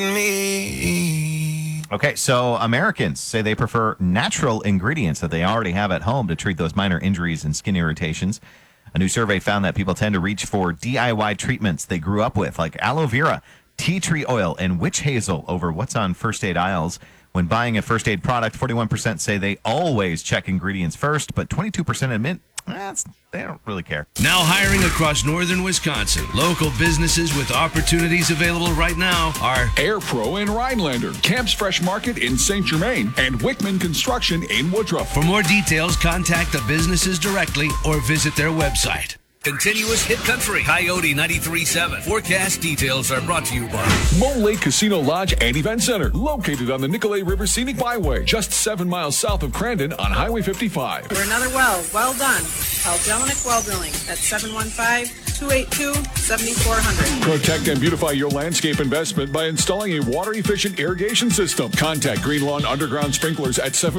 me. Okay, so Americans say they prefer natural ingredients that they already have at home to treat those minor injuries and skin irritations. A new survey found that people tend to reach for DIY treatments they grew up with, like aloe vera, tea tree oil, and witch hazel over what's on first aid aisles. When buying a first aid product, 41% say they always check ingredients first, but 22% admit they don't really care. Now hiring across northern Wisconsin. Local businesses with opportunities available right now are AirPro in Rhinelander, Camp's Fresh Market in St. Germain, and Wickman Construction in Woodruff. For more details, contact the businesses directly or visit their website. Continuous Hit Country, Coyote 93.7. Forecast details are brought to you by Mole Lake Casino Lodge and Event Center, located on the Nicolay River Scenic Byway, just 7 miles south of Crandon on Highway 55. For another well done. Call Jelinek Well Drilling at 715-282-7400. Protect and beautify your landscape investment by installing a water-efficient irrigation system. Contact Green Lawn Underground Sprinklers at